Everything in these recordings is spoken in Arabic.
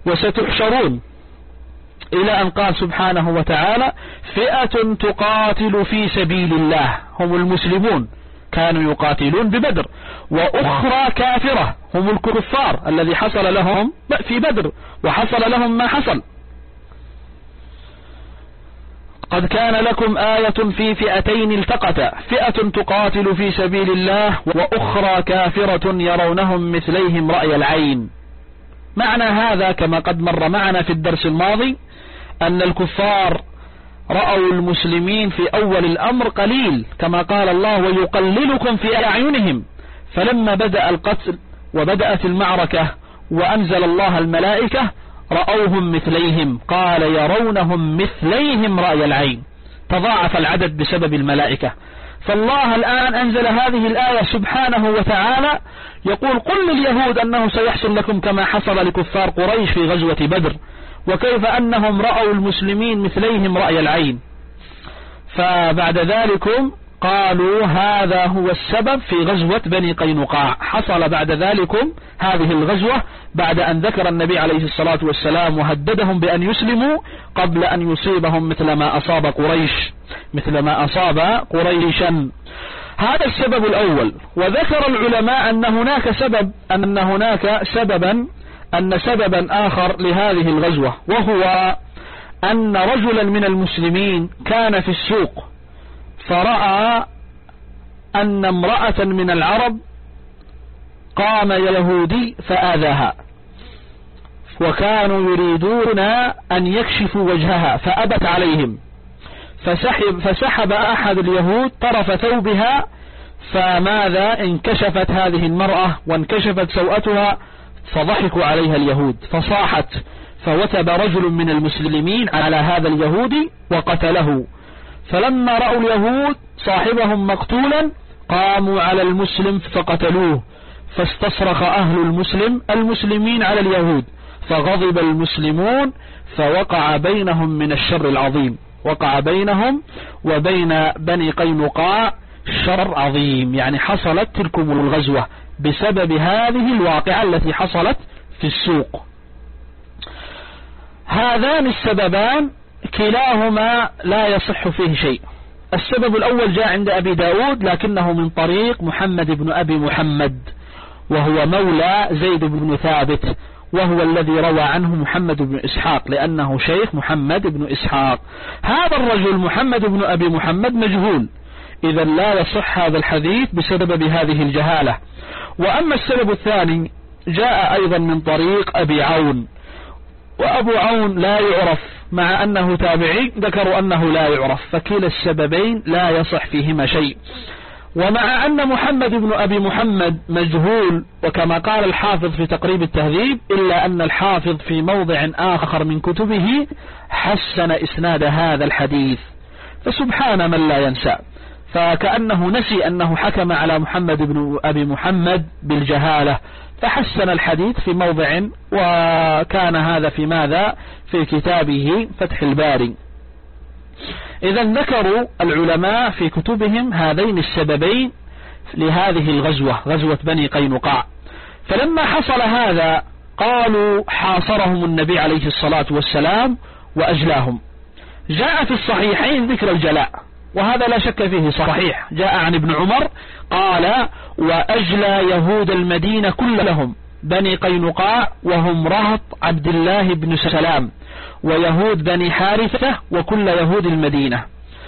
وستحشرون، إلى أن قال سبحانه وتعالى: فئة تقاتل في سبيل الله، هم المسلمون كانوا يقاتلون ببدر، وأخرى كافرة، هم الكفار الذي حصل لهم في بدر وحصل لهم ما حصل. قد كان لكم آية في فئتين التقتا، فئة تقاتل في سبيل الله وأخرى كافرة يرونهم مثليهم رأي العين. معنى هذا كما قد مر معنا في الدرس الماضي أن الكفار رأوا المسلمين في أول الأمر قليل، كما قال الله: ويقللكم في أعينهم. فلما بدأ القتل وبدأت المعركة وأنزل الله الملائكة رأوهم مثليهم، قال: يرونهم مثليهم رأي العين، تضاعف العدد بسبب الملائكة. فالله الآن أنزل هذه الآية سبحانه وتعالى يقول: قل لليهود أنه سيحصل لكم كما حصل لكفار قريش في غزوة بدر، وكيف أنهم رأوا المسلمين مثليهم رأي العين. فبعد ذلك قالوا هذا هو السبب في غزوة بني قينقاع. حصل بعد ذلك هذه الغزوة بعد أن ذكر النبي عليه الصلاة والسلام وهددهم بأن يسلموا قبل أن يصيبهم مثل ما أصاب قريشا. هذا السبب الأول. وذكر العلماء أن سببا آخر لهذه الغزوة، وهو أن رجلا من المسلمين كان في السوق فرأى أن امرأة من العرب قام يهودي فآذاها، وكانوا يريدون أن يكشفوا وجهها فأبت عليهم، فسحب أحد اليهود طرف ثوبها، فماذا؟ انكشفت هذه المرأة وانكشفت سوءتها، فضحكوا عليها اليهود فصاحت، فوثب رجل من المسلمين على هذا اليهودي وقتله. فلما رأوا اليهود صاحبهم مقتولا قاموا على المسلم فقتلوه، فاستصرخ أهل المسلمين على اليهود، فغضب المسلمون، فوقع بينهم من الشر العظيم، وقع بينهم وبين بني قينقاع شر عظيم. يعني حصلت تلكم الغزوة بسبب هذه الواقعة التي حصلت في السوق. هذان السببان كلاهما لا يصح فيه شيء. السبب الأول جاء عند أبي داود لكنه من طريق محمد بن أبي محمد، وهو مولى زيد بن ثابت، وهو الذي روى عنه محمد بن إسحاق لأنه شيخ محمد بن إسحاق. هذا الرجل محمد بن أبي محمد مجهول، إذا لا يصح هذا الحديث بسبب هذه الجهالة. وأما السبب الثاني جاء أيضا من طريق أبي عون، وأبو عون لا يعرف، مع أنه تابعي ذكروا أنه لا يعرف، فكلا السببين لا يصح فيهما شيء. ومع أن محمد بن أبي محمد مجهول، وكما قال الحافظ في تقريب التهذيب، إلا أن الحافظ في موضع آخر من كتبه حسن إسناد هذا الحديث، فسبحان من لا ينسى، فكأنه نسي أنه حكم على محمد بن أبي محمد بالجهالة، فحسن الحديث في موضع، وكان هذا في ماذا؟ في كتابه فتح الباري. إذا ذكروا العلماء في كتبهم هذين السببين لهذه الغزوة، غزوة بني قينقاع. فلما حصل هذا قالوا حاصرهم النبي عليه الصلاة والسلام وأجلاهم. جاء في الصحيحين ذكر الجلاء، وهذا لا شك فيه صحيح، جاء عن ابن عمر قال: وأجلى يهود المدينة كلهم بني قينقاع، وهم رهط عبد الله بن سلام، ويهود بني حارثة، وكل يهود المدينة.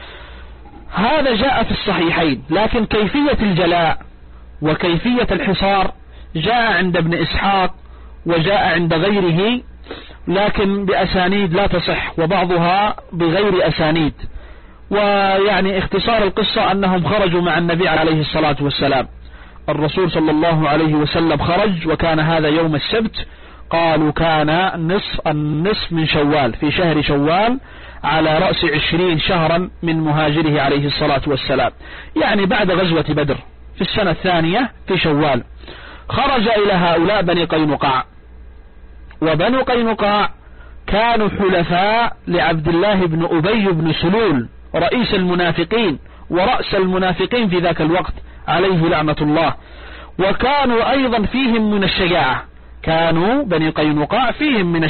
هذا جاء في الصحيحين، لكن كيفية الجلاء وكيفية الحصار جاء عند ابن إسحاق وجاء عند غيره، لكن بأسانيد لا تصح، وبعضها بغير أسانيد. ويعني اختصار القصة أنهم خرجوا مع النبي عليه الصلاة والسلام، الرسول صلى الله عليه وسلم خرج، وكان هذا يوم السبت، قالوا كان النصف من شوال، في شهر شوال، على رأس 20 شهرا من مهاجره عليه الصلاة والسلام، يعني بعد غزوة بدر في السنة الثانية في شوال. خرج إلى هؤلاء بني قينقاع، وبنو قينقاع كانوا حلفاء لعبد الله بن أبي بن سلول رئيس المنافقين ورأس المنافقين في ذاك الوقت عليه لعنة الله. وكانوا أيضا فيهم من الشجاعة، كانوا بني قينقاع فيهم من